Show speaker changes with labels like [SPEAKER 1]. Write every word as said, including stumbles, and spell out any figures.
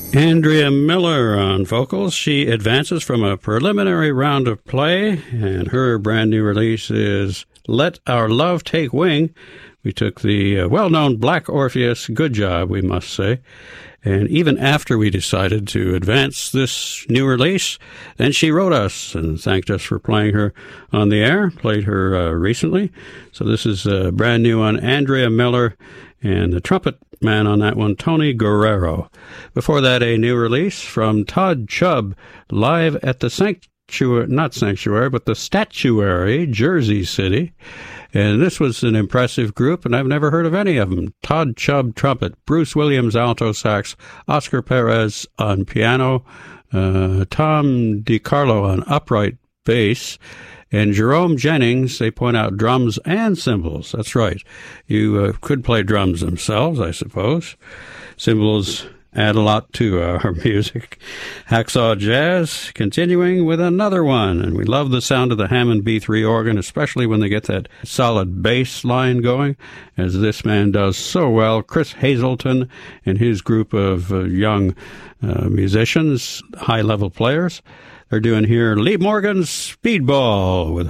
[SPEAKER 1] Andrea Miller on vocals. She advances from a preliminary round of play, and her brand new release is Let Our Love Take Wing. We took the uh, well-known Black Orpheus, Good Job, we must say. And even after we decided to advance this new release, then she wrote us and thanked us for playing her on the air, played her uh, recently. So this is uh, brand new on Andrea Miller, and the trumpet man on that one, Tony Guerrero. Before that, a new release from Todd Chubb, live at the Sanctuary, not Sanctuary, but the Statuary, Jersey City. And this was an impressive group, and I've never heard of any of them. Todd Chubb, trumpet, Bruce Williams, alto sax, Oscar Perez on piano, uh, Tom DiCarlo on upright bass, and Jerome Jennings, they point out, drums and cymbals. That's right. You uh, could play drums themselves, I suppose. Cymbals add a lot to our music. Hacksaw Jazz, continuing with another one. And we love the sound of the Hammond B three organ, especially when they get that solid bass line going, as this man does so well. Chris Hazelton and his group of uh, young uh, musicians, high-level players. They're doing here Lee Morgan's Speedball with